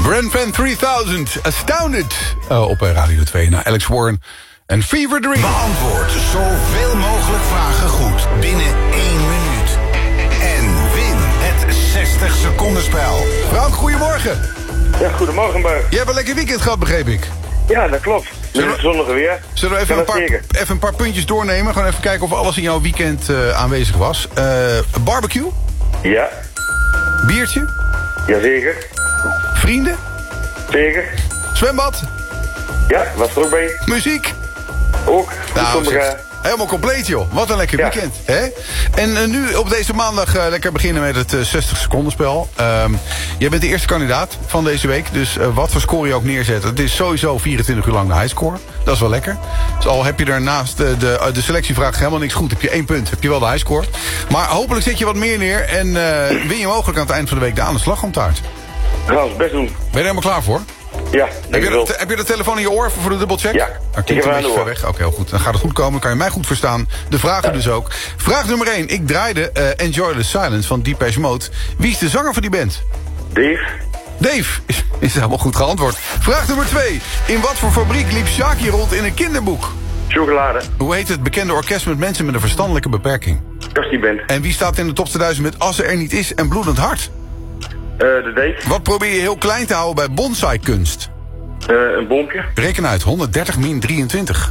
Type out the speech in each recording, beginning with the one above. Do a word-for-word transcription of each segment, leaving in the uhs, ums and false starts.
Bren Van driehonderd, Astounded. Uh, op Radio twee naar Alex Warren en Fever Dream. Beantwoord zoveel mogelijk vragen goed binnen één minuut. En win het zestig seconden spel. Frank, goedemorgen. Ja, goedemorgen, Bart. Je hebt een lekker weekend gehad, begreep ik. Ja, dat klopt. Met het zonnige weer. Zullen we even een, paar, even een paar puntjes doornemen? Gewoon even kijken of alles in jouw weekend uh, aanwezig was. Uh, barbecue? Ja. Biertje? Jazeker. Vrienden? Zeker. Zwembad? Ja, was er ook bij. Muziek? Ook. Nou, zeg, helemaal compleet, joh. Wat een lekker weekend. Ja. Hè? En uh, nu op deze maandag uh, lekker beginnen met het uh, zestig seconden spel. Um, jij bent de eerste kandidaat van deze week. Dus uh, wat voor score je ook neerzet. Het is sowieso vierentwintig uur lang de highscore. Dat is wel lekker. Dus al heb je er naast de, de, uh, de selectievraag helemaal niks goed. Heb je één punt. Heb je wel de highscore. Maar hopelijk zet je wat meer neer. En uh, win je mogelijk aan het eind van de week de aan de slagroomtaart. We gaan ons best doen. Ben je er helemaal klaar voor? Ja, heb je, de, heb je de telefoon in je oor voor de dubbelcheck? Ja, dan klinkt het een beetje ver weg. Oké, okay, heel goed. Dan gaat het goed komen. Dan kan je mij goed verstaan. De vragen ja. dus ook. Vraag nummer één. Ik draaide uh, Enjoy the Silence van Depeche Mode. Wie is de zanger van die band? Dave. Dave. Is, is helemaal goed geantwoord. Vraag nummer twee. In wat voor fabriek liep Shaki rond in een kinderboek? Chocolade. Hoe heet het bekende orkest met mensen met een verstandelijke beperking? Dusty Band. En wie staat in de top tweeduizend met Als ze er niet is en Bloedend Hart? Uh, de Dave. Wat probeer je heel klein te houden bij bonsai-kunst? Uh, een bompje. Reken uit, honderddertig min drieëntwintig.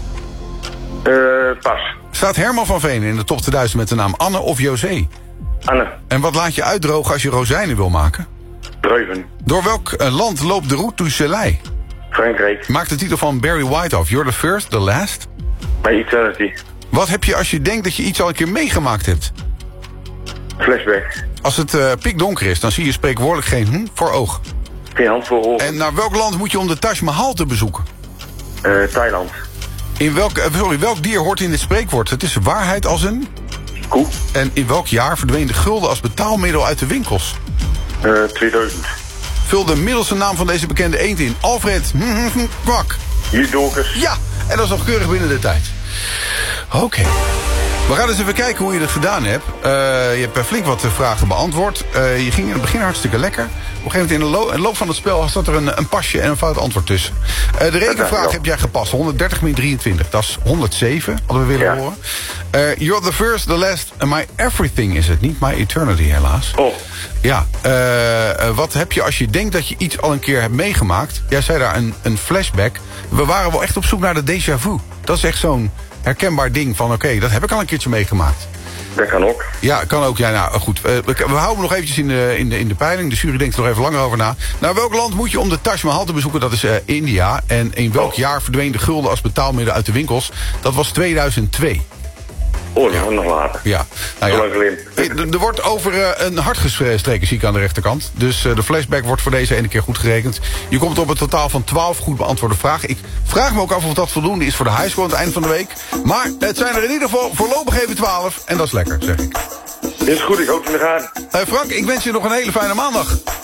Uh, pas. Staat Herman van Veen in de top tweeduizend met de naam Anne of José? Anne. En wat laat je uitdrogen als je rozijnen wil maken? Druiven. Door welk uh, land loopt de route to Soleil? Frankrijk. Maak de titel van Barry White af. You're the first, the last? By Eternity. Wat heb je als je denkt dat je iets al een keer meegemaakt hebt? Flashback. Als het uh, pikdonker is, dan zie je spreekwoordelijk geen hm voor oog. Geen hand voor ogen. En naar welk land moet je om de Taj Mahal te bezoeken? Uh, Thailand. In welk, uh, sorry, welk dier hoort in dit spreekwoord? Het is waarheid als een... Koe. En in welk jaar verdween de gulden als betaalmiddel uit de winkels? Uh, tweeduizend. Vul de middelste naam van deze bekende eend in. Alfred Kwak. Judokus. Ja, en dat is nog keurig binnen de tijd. Oké. Okay. We gaan eens even kijken hoe je dat gedaan hebt. Uh, je hebt flink wat vragen beantwoord. Uh, je ging in het begin hartstikke lekker. Op een gegeven moment in de, lo- in de loop van het spel zat er een, een pasje en een fout antwoord tussen. Uh, de rekenvraag ja, heb jij gepast. honderddertig min drieëntwintig. Dat is honderdzeven, hadden we willen ja. horen. Uh, you're the first, the last, and my everything is het. Niet my eternity, helaas. Oh. Ja, uh, uh, wat heb je als je denkt dat je iets al een keer hebt meegemaakt? Jij zei daar een, een flashback. We waren wel echt op zoek naar de déjà vu. Dat is echt zo'n herkenbaar ding van, oké, okay, dat heb ik al een keertje meegemaakt. Dat kan ook. Ja, kan ook. Ja, nou, goed. Uh, we, we houden nog eventjes in de, in, de, in de peiling. De jury denkt er nog even langer over na. Nou, welk land moet je om de Taj Mahal te bezoeken? Dat is uh, India. En in welk oh. jaar verdween de gulden als betaalmiddel uit de winkels? Dat was tweeduizend twee. Oh, dat was nog later. Ja. Nou ja. Er, er wordt over uh, een hart gestreken, zie ik aan de rechterkant. Dus uh, de flashback wordt voor deze ene keer goed gerekend. Je komt op een totaal van twaalf goed beantwoorde vragen. Ik vraag me ook af of dat voldoende is voor de highscore aan het eind van de week. Maar het zijn er in ieder geval voorlopig even twaalf. En dat is lekker, zeg ik. Dit is goed, ik hoop in de gaten. Uh, Frank, ik wens je nog een hele fijne maandag.